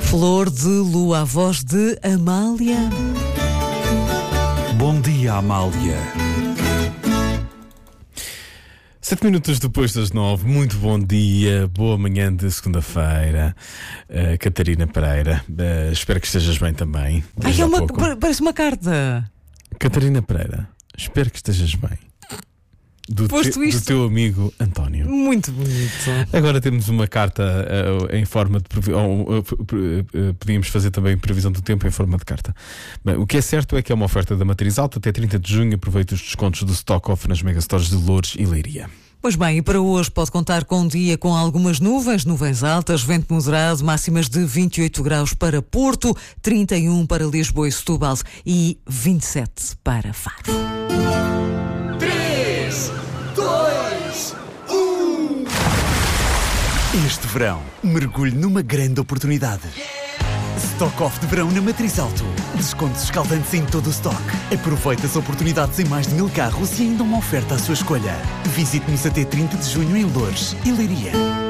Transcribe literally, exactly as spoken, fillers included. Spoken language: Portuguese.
Flor de Lua, a voz de Amália. Bom dia, Amália. Sete minutos depois das nove, muito bom dia, boa manhã de segunda-feira, uh, Catarina Pereira, uh, espero que estejas bem também. Ai, é uma, parece uma carta. Catarina Pereira, espero que estejas bem. Do, te, do teu amigo António. Muito bonito. Agora temos uma carta uh, em forma de previ- uh, uh, uh, podíamos fazer também previsão do tempo em forma de carta. Bem, o que é certo é que é uma oferta da Matriz Alto até trinta de junho. Aproveite os descontos do Stock Off nas megastores de Loures e Leiria. Pois bem, e para hoje pode contar com um dia com algumas nuvens, nuvens altas, vento moderado, máximas de vinte e oito graus para Porto, trinta e um para Lisboa e Setúbal e vinte e sete para Faro. Este verão, mergulhe numa grande oportunidade. Stock Off de verão na Matriz Alto. Descontos escaldantes em todo o stock. Aproveite as oportunidades em mais de mil carros e ainda uma oferta à sua escolha. Visite-nos até trinta de junho em Loures e Leiria.